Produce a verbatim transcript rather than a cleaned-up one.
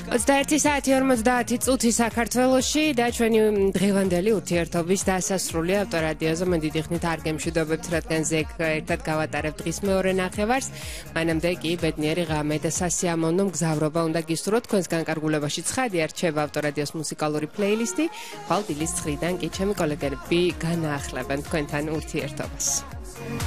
ოცდაერთი საათი ორმოცდაათი წუთი საქართველოში და ჩვენი დღევანდელი ურთიერთობის დასასრულია ავტორადიოზე. მე დიდი ხნით არ გემშვიდობებთ, რადგან ზეგ ერთად გავატარებთ დღის მეორე ნახევარს. მანამდე კი ბედნიერი ღამე და სასიამოვნო მგზავრობა უნდა გისურვოთ. თქვენს განკარგულებაში ცხადია რჩება ავტორადიოს მუსიკალური პლეილისტი. ხვალ დილის ცხრიდან კი ჩემი კოლეგები განაახლებენ თქვენთან ურთიერთობას.